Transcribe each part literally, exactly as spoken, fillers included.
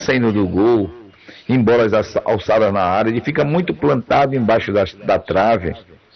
saindo do gol, em bolas alçadas na área, ele fica muito plantado embaixo da, da trave.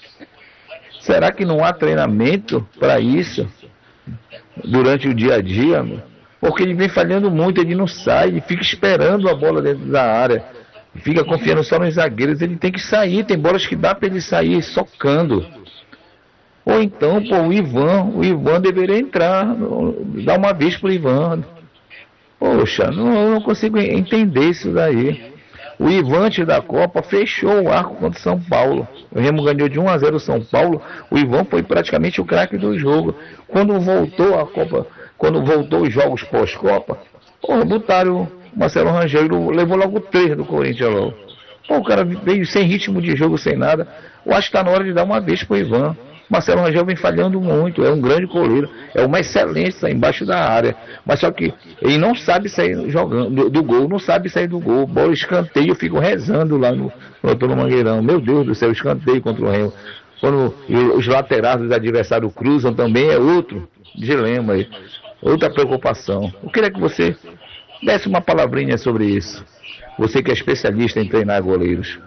Será que não há treinamento para isso durante o dia a dia? Meu? Porque ele vem falhando muito, ele não sai, ele fica esperando a bola dentro da área, fica confiando só nos zagueiros, ele tem que sair, tem bolas que dá para ele sair socando. Ou então, pô, o Ivan, o Ivan deveria entrar, dar uma vez pro Ivan. Poxa, não, eu não consigo entender isso daí. O Ivan, antes da Copa, fechou o arco contra o São Paulo. O Remo ganhou de um a zero o São Paulo. O Ivan foi praticamente o craque do jogo. Quando voltou a Copa, quando voltou os jogos pós-Copa, pô, botaram o Marcelo Rangel, levou logo três do Corinthians logo. Pô, o cara veio sem ritmo de jogo, sem nada. Eu acho que está na hora de dar uma vez pro Ivan. Marcelo Rangel vem falhando muito, é um grande goleiro, é uma excelência embaixo da área, mas só que ele não sabe sair jogando do, do gol, não sabe sair do gol, bola escanteio, eu fico rezando lá no, no Antônio Mangueirão, meu Deus do céu, escanteio contra o Remo, quando os laterais dos adversários cruzam também é outro dilema aí, outra preocupação. Eu queria que você desse uma palavrinha sobre isso, você que é especialista em treinar goleiros.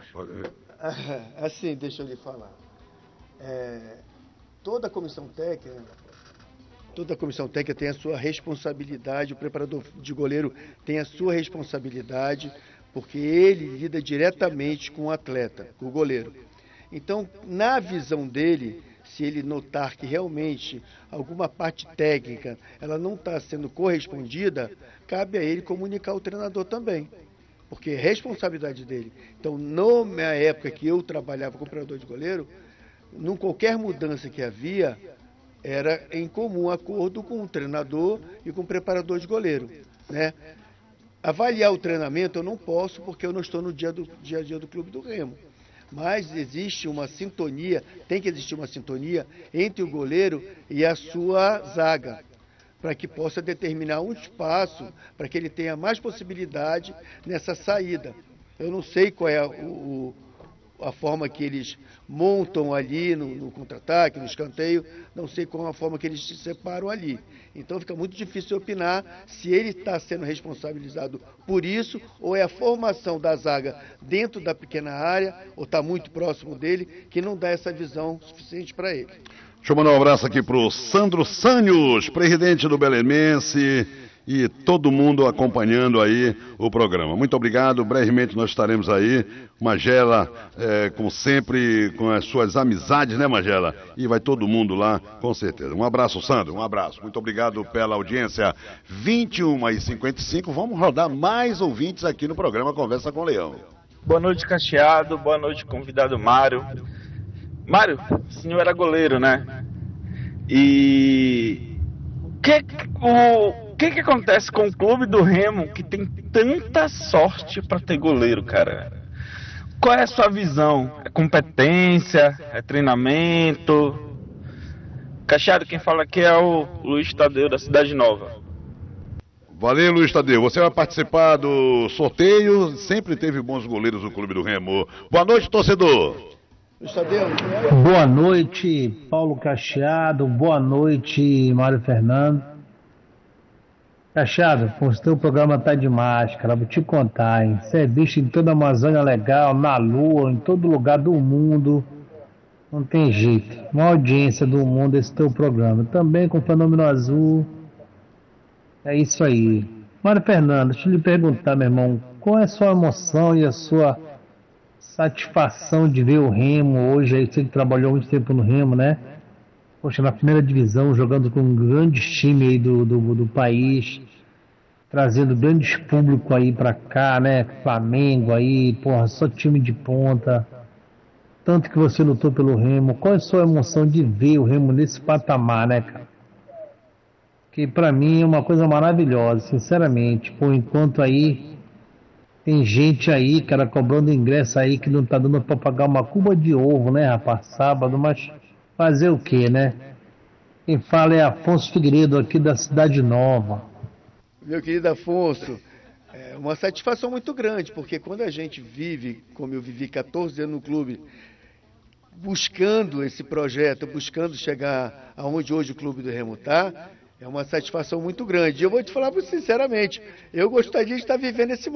Assim, deixa eu lhe falar. É, toda a comissão técnica, toda a comissão técnica tem a sua responsabilidade, o preparador de goleiro tem a sua responsabilidade, porque ele lida diretamente com o atleta, com o goleiro. Então, na visão dele, se ele notar que realmente alguma parte técnica ela não está sendo correspondida, cabe a ele comunicar ao treinador também, porque é responsabilidade dele. Então, na minha época que eu trabalhava como preparador de goleiro, em qualquer mudança que havia, era em comum acordo com o treinador e com o preparador de goleiro, né? Avaliar o treinamento eu não posso, porque eu não estou no dia, do, dia a dia do Clube do Remo. Mas existe uma sintonia, tem que existir uma sintonia entre o goleiro e a sua zaga, para que possa determinar um espaço, para que ele tenha mais possibilidade nessa saída. Eu não sei qual é o... o a forma que eles montam ali no, no contra-ataque, no escanteio, não sei qual é a forma que eles se separam ali. Então fica muito difícil opinar se ele está sendo responsabilizado por isso, ou é a formação da zaga dentro da pequena área, ou está muito próximo dele, que não dá essa visão suficiente para ele. Deixa eu mandar um abraço aqui para o Sandro Sânio, presidente do Belemense, e todo mundo acompanhando aí o programa. Muito obrigado, brevemente nós estaremos aí. Magela, é, como sempre, com as suas amizades, né, Magela? E vai todo mundo lá, com certeza. Um abraço, Sandro, um abraço. Muito obrigado pela audiência. vinte e uma e cinquenta e cinco, vamos rodar mais ouvintes aqui no programa Conversa com o Leão. Boa noite, Cacheado. Boa noite, convidado Mário. Mário, o senhor era goleiro, né? E... que o... O que, que acontece com o clube do Remo que tem tanta sorte para ter goleiro, cara? Qual é a sua visão? É competência? É treinamento? Cacheado, quem fala aqui é o Luiz Tadeu, da Cidade Nova. Valeu, Luiz Tadeu. Você vai participar do sorteio. Sempre teve bons goleiros no clube do Remo. Boa noite, torcedor. Luiz Tadeu. Boa noite, Paulo Cacheado. Boa noite, Mário Fernando. Cacheado, o teu programa tá demais, cara, vou te contar, hein? Você é visto em toda a Amazônia legal, na Lua, em todo lugar do mundo. Não tem jeito. Uma audiência do mundo esse teu programa. Também com o Fenômeno Azul. É isso aí. Mário Fernando, deixa eu lhe perguntar, meu irmão, qual é a sua emoção e a sua satisfação de ver o Remo hoje? Aí você que trabalhou muito tempo no Remo, né? Poxa, na primeira divisão, jogando com grandes times aí do, do, do país, trazendo grandes públicos aí pra cá, né? Flamengo aí, porra, só time de ponta. Tanto que você lutou pelo Remo. Qual é a sua emoção de ver o Remo nesse patamar, né, cara? Que pra mim é uma coisa maravilhosa, sinceramente. Por enquanto aí, tem gente aí, cara, cobrando ingresso aí que não tá dando pra pagar uma cuba de ovo, né, rapaz? Sábado, mas... fazer o que, né? Quem fala é Afonso Figueiredo, aqui da Cidade Nova. Meu querido Afonso, é uma satisfação muito grande, porque quando a gente vive, como eu vivi quatorze anos no clube, buscando esse projeto, buscando chegar aonde hoje o Clube do Remo está, É uma satisfação muito grande. E eu vou te falar sinceramente, eu gostaria de estar vivendo esse